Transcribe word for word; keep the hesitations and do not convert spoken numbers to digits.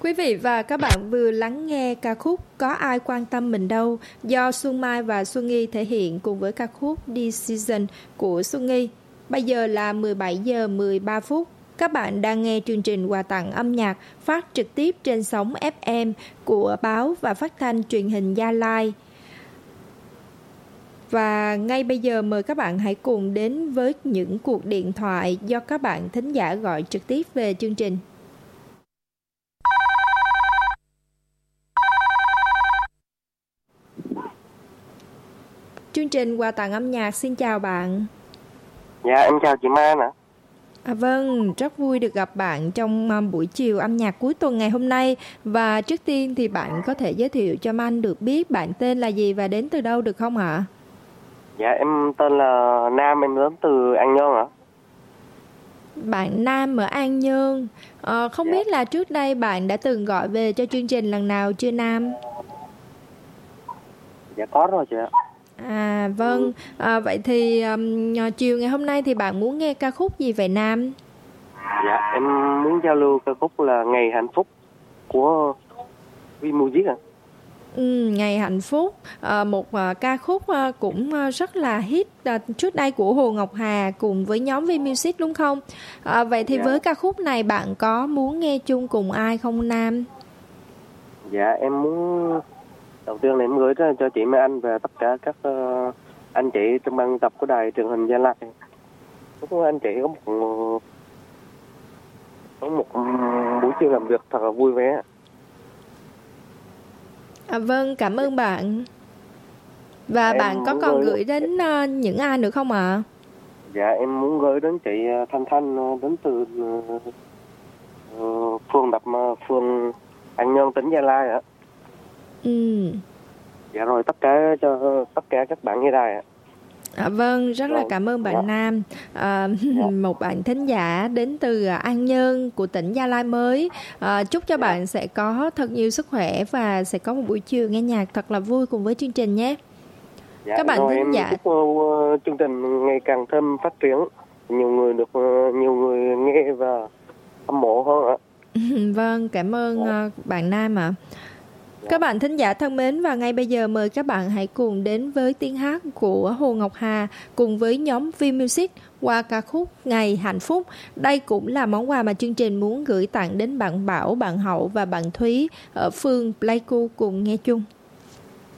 Quý vị và các bạn vừa lắng nghe ca khúc Có Ai Quan Tâm Mình Đâu do Xuân Mai và Xuân Nghi thể hiện cùng với ca khúc Decision của Xuân Nghi. Bây giờ là mười bảy giờ mười ba phút. Các bạn đang nghe chương trình quà tặng âm nhạc phát trực tiếp trên sóng ép em của báo và phát thanh truyền hình Gia Lai. Và ngay bây giờ mời các bạn hãy cùng đến với những cuộc điện thoại do các bạn thính giả gọi trực tiếp về chương trình. Chương trình quà tặng âm nhạc xin chào bạn. Dạ em chào chị Mai nè. À, vâng, rất vui được gặp bạn trong um, buổi chiều âm nhạc cuối tuần ngày hôm nay. Và trước tiên thì bạn có thể giới thiệu cho Anh được biết bạn tên là gì và đến từ đâu được không ạ? Dạ em tên là Nam, em đến từ An Nhơn ạ. Bạn Nam ở An Nhơn. à, Không dạ. biết là trước đây bạn đã từng gọi về cho chương trình lần nào chưa Nam? Dạ có rồi chị ạ. À vâng, à, vậy thì um, chiều ngày hôm nay thì bạn muốn nghe ca khúc gì vậy Nam? Dạ em muốn giao lưu ca khúc là Ngày Hạnh Phúc của V-Music ạ. Ừ, Ngày Hạnh Phúc, à, một à, ca khúc à, cũng à, rất là hit à, trước đây của Hồ Ngọc Hà cùng với nhóm V-Music đúng không? À, vậy thì dạ. với ca khúc này bạn có muốn nghe chung cùng ai không Nam? Dạ em muốn đầu tiên là em gửi cho chị Mai Anh và tất cả các uh, anh chị trong ban tập của đài truyền hình Gia Lai. Chúc anh chị có một có một buổi chiều làm việc thật là vui vẻ. À, vâng, cảm ơn bạn. Và em bạn có còn gửi, gửi đến uh, những ai nữa không ạ? À? Dạ em muốn gửi đến chị Thanh Thanh đến từ uh, phường đập phường An Nhơn tỉnh Gia Lai ạ. Ừ. Dạ rồi tất cả cho tất cả các bạn nghe đài ạ. À, vâng, rất rồi. là cảm ơn bạn dạ. Nam. À, dạ. Một bạn thính giả đến từ An Nhơn của tỉnh Gia Lai mới. À, chúc cho dạ. bạn sẽ có thật nhiều sức khỏe và sẽ có một buổi chiều nghe nhạc thật là vui cùng với chương trình nhé. Dạ, các bạn rồi, thính giả. Chúc uh, chương trình ngày càng thêm phát triển, nhiều người được uh, nhiều người nghe và hâm mộ hơn ạ. Vâng, cảm ơn dạ. uh, bạn Nam ạ. À. Các bạn thính giả thân mến, và ngay bây giờ mời các bạn hãy cùng đến với tiếng hát của Hồ Ngọc Hà cùng với nhóm V-Music qua ca khúc Ngày Hạnh Phúc. Đây cũng là món quà mà chương trình muốn gửi tặng đến bạn Bảo, bạn Hậu và bạn Thúy ở phường Pleiku cùng nghe chung.